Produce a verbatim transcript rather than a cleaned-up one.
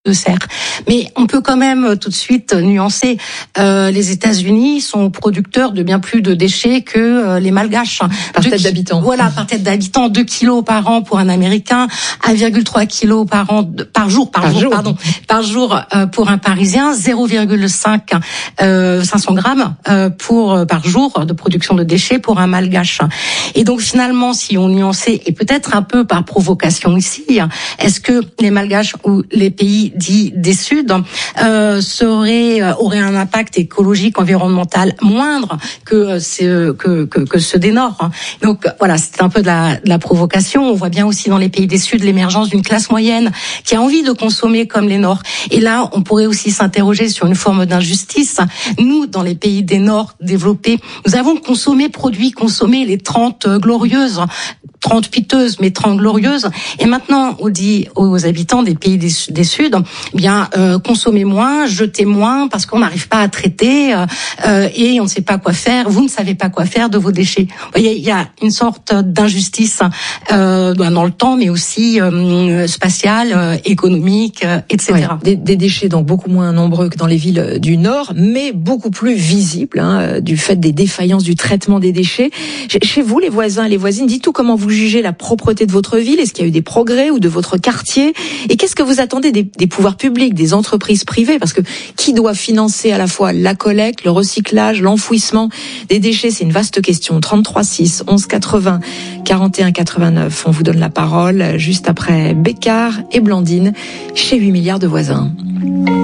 de serre. Mais on peut quand même tout de suite nuancer. Euh, les États-Unis sont producteurs de bien plus de déchets que euh, les Malgaches. Par tête d'habitant. Voilà, par tête d'habitant, deux kilos par an pour un Américain, un virgule trois kilos par an, par jour, par, par jour, jour, pardon, par jour euh, pour un Parisien, zéro virgule cinq euh, cinq cents grammes euh, pour euh, par jour de production de déchets pour un Malgache. Et donc finalement, si on nuançait, et peut-être un peu par provocation ici, est-ce que les Malgaches ou les pays dits des Suds euh, seraient euh, auraient un impact écologique, environnemental moindre que euh, que, que que ceux des Nord. Donc voilà, c'est un peu de la, de la provocation. On voit bien aussi dans les pays des Sud l'émergence d'une classe moyenne qui a envie de consommer comme les Nord. Et là, on pourrait aussi s'interroger sur une forme d'injustice. Nous, dans les pays des Nord développés, nous avons consommé, produit, consommé les trente glorieuses, trente piteuses, mais trente glorieuses. Et maintenant, on dit aux habitants des pays des, des Sud, eh bien, euh, consommez moins, jetez moins, parce qu'on n'arrive pas à traiter euh, et on ne sait pas quoi faire. Vous ne savez pas quoi faire de vos déchets. Vous voyez, il y a une sorte d'injustice euh, dans le temps, mais aussi euh, spatiale, euh, économique, euh, et cetera. Ouais, des, des déchets donc beaucoup moins nombreux que dans les villes du Nord, mais beaucoup plus visibles hein, du fait des défaillances du traitement des déchets. Chez vous, les voisins, les voisines, dites-tout comment vous jugez la propreté de votre ville. Est-ce qu'il y a eu des progrès ou de votre quartier? Et qu'est-ce que vous attendez des, des pouvoirs publics, des entreprises privées? Parce que qui doit financer à la fois la collecte, le recyclage, l'enfouissement des déchets? C'est une vaste question. trente-trois six onze quatre-vingts quarante et un quatre-vingt-neuf. On vous donne la parole juste après Bécard et Blandine chez huit milliards de voisins.